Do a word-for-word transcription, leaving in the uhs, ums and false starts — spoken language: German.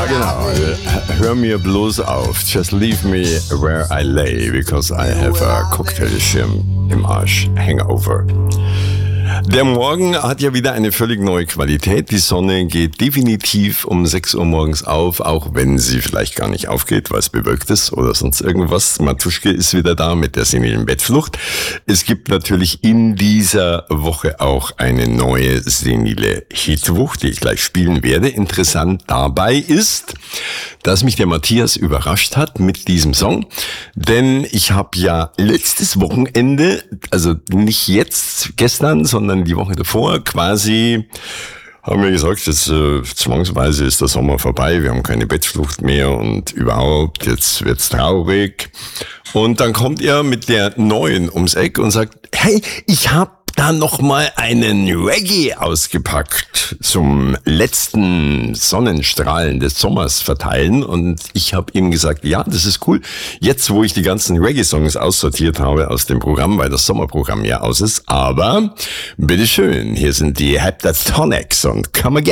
genau. Hör mir bloß auf. Just leave me where I lay, because I have a Cocktailschirm im Arsch. Hangover. Der Morgen hat ja wieder eine völlig neue Qualität. Die Sonne geht definitiv um sechs Uhr morgens auf, auch wenn sie vielleicht gar nicht aufgeht, weil es bewölkt ist oder sonst irgendwas. Matuschke ist wieder da mit der senilen Bettflucht. Es gibt natürlich in dieser Woche auch eine neue senile Hitwucht, die ich gleich spielen werde. Interessant dabei ist, dass mich der Matthias überrascht hat mit diesem Song, denn ich habe ja letztes Wochenende, also nicht jetzt, gestern, sondern die Woche davor quasi, haben wir gesagt, jetzt äh, zwangsweise ist der Sommer vorbei, wir haben keine Bettflucht mehr und überhaupt, jetzt wird's traurig. Und dann kommt er mit der neuen ums Eck und sagt, hey, ich hab da nochmal einen Reggae ausgepackt zum letzten Sonnenstrahlen des Sommers verteilen, und ich habe ihm gesagt, ja, das ist cool. Jetzt, wo ich die ganzen Reggae-Songs aussortiert habe aus dem Programm, weil das Sommerprogramm ja aus ist, aber bitteschön, hier sind die Heptatonics und Come Again.